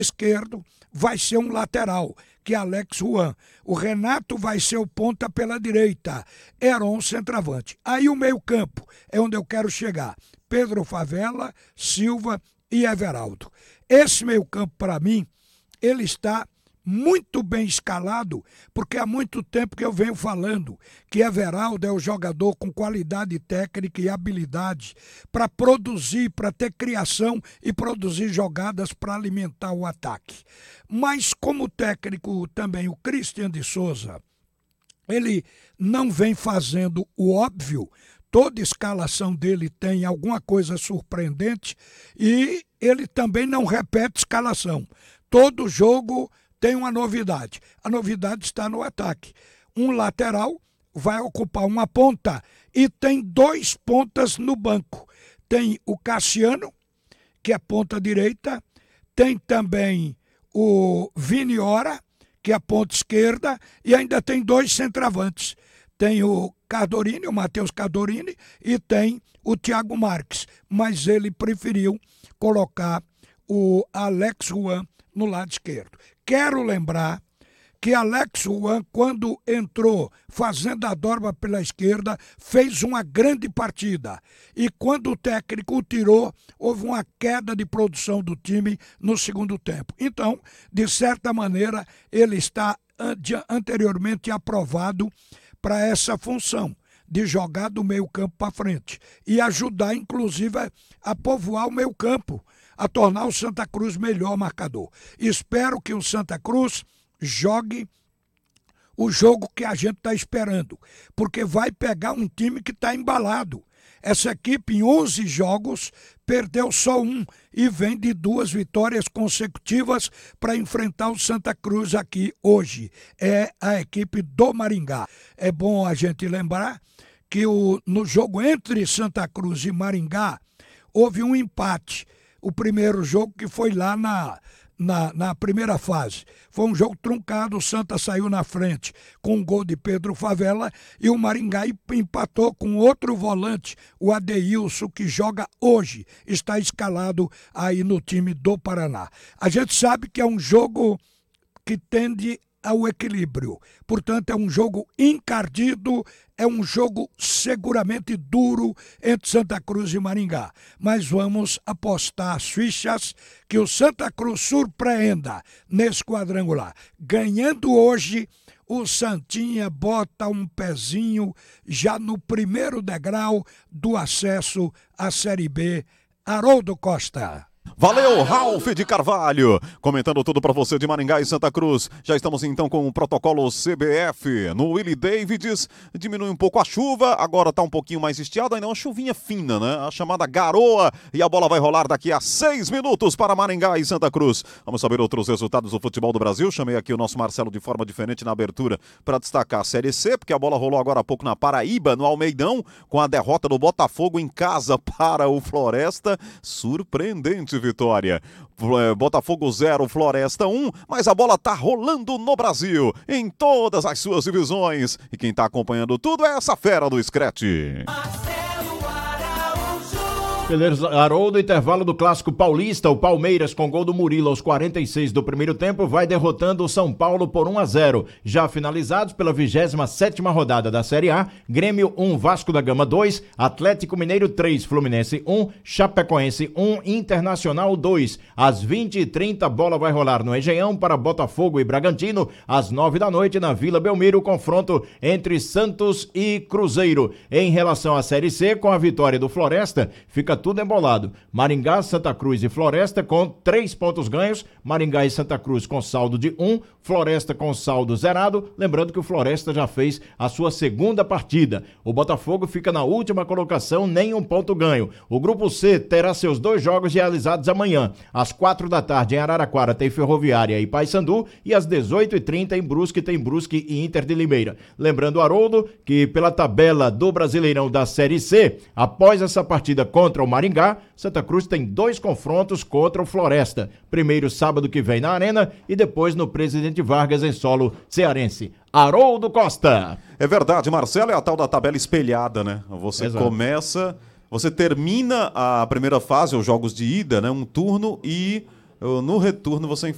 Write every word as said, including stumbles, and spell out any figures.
esquerdo vai ser um lateral, que é Alex Juan. O Renato vai ser o ponta pela direita, Heron centroavante. Aí o meio-campo é onde eu quero chegar. Pedro Favela, Silva e Everaldo. Esse meio-campo, para mim, ele está muito bem escalado, porque há muito tempo que eu venho falando que Everaldo é o jogador com qualidade técnica e habilidade para produzir, para ter criação e produzir jogadas para alimentar o ataque. Mas como técnico também o Christian de Souza, ele não vem fazendo o óbvio. Toda escalação dele tem alguma coisa surpreendente e ele também não repete escalação. Todo jogo tem uma novidade. A novidade está no ataque. Um lateral vai ocupar uma ponta e tem dois pontas no banco. Tem o Cassiano, que é ponta direita, tem também o Vini Ora, que é a ponta esquerda, e ainda tem dois centroavantes. Tem o Cardorini, o Matheus Cardorini, e tem o Thiago Marques. Mas ele preferiu colocar o Alex Juan no lado esquerdo. Quero lembrar que Alex Juan, quando entrou fazendo a dobra pela esquerda, fez uma grande partida. E quando o técnico o tirou, houve uma queda de produção do time no segundo tempo. Então, de certa maneira, ele está anteriormente aprovado para essa função de jogar do meio campo para frente e ajudar, inclusive, a povoar o meio campo, a tornar o Santa Cruz melhor marcador. Espero que o Santa Cruz jogue o jogo que a gente está esperando, porque vai pegar um time que está embalado. Essa equipe, em onze jogos, perdeu só um e vem de duas vitórias consecutivas para enfrentar o Santa Cruz aqui hoje. É a equipe do Maringá. É bom a gente lembrar que o, no jogo entre Santa Cruz e Maringá, houve um empate. O primeiro jogo que foi lá na, na, na primeira fase. Foi um jogo truncado, o Santa saiu na frente com um gol de Pedro Favela e o Maringá empatou com outro volante, o Adeilson, que joga hoje, está escalado aí no time do Paraná. A gente sabe que é um jogo que tende ao equilíbrio, portanto é um jogo encardido, é um jogo seguramente duro entre Santa Cruz e Maringá, mas vamos apostar as fichas que o Santa Cruz surpreenda nesse quadrangular. Ganhando hoje, o Santinha bota um pezinho já no primeiro degrau do acesso à Série B. Haroldo Costa. Valeu, Ralf de Carvalho, comentando tudo para você de Maringá e Santa Cruz. Já estamos então com o protocolo C B F. No Willie Davids, diminui um pouco a chuva, agora tá um pouquinho mais estiado, ainda é uma chuvinha fina, né? A chamada garoa, e a bola vai rolar daqui a seis minutos para Maringá e Santa Cruz. Vamos saber outros resultados do futebol do Brasil. Chamei aqui o nosso Marcelo de forma diferente na abertura para destacar a Série C, porque a bola rolou agora há pouco na Paraíba, no Almeidão, com a derrota do Botafogo em casa para o Floresta. Surpreendente vitória. Botafogo zero, Floresta um, mas a bola tá rolando no Brasil, em todas as suas divisões. E quem tá acompanhando tudo é essa fera do Scratch. Beleza, Haroldo, intervalo do Clássico Paulista, o Palmeiras com gol do Murilo aos quarenta e seis do primeiro tempo vai derrotando o São Paulo por um a zero. Já finalizados pela vigésima sétima rodada da Série A, Grêmio um, Vasco da Gama dois, Atlético Mineiro três, Fluminense um, Chapecoense um, Internacional dois. Às vinte e trinta, bola vai rolar no Engenhão para Botafogo e Bragantino. Às nove da noite, na Vila Belmiro, o confronto entre Santos e Cruzeiro. Em relação à Série C, com a vitória do Floresta, fica tudo embolado. Maringá, Santa Cruz e Floresta com três pontos ganhos. Maringá e Santa Cruz com saldo de um. Floresta com saldo zerado. Lembrando que o Floresta já fez a sua segunda partida. O Botafogo fica na última colocação, nenhum ponto ganho. O Grupo C terá seus dois jogos realizados amanhã. Às quatro da tarde em Araraquara tem Ferroviária e Paysandu. E às dezoito e trinta em Brusque tem Brusque e Inter de Limeira. Lembrando, Haroldo, que pela tabela do Brasileirão da Série C, após essa partida contra o Maringá, Santa Cruz tem dois confrontos contra o Floresta. Primeiro sábado que vem na Arena e depois no Presidente Vargas em solo cearense. Haroldo Costa. É verdade, Marcelo, é a tal da tabela espelhada, né? Você Exato. começa, você termina a primeira fase, os jogos de ida, né? Um turno e no retorno você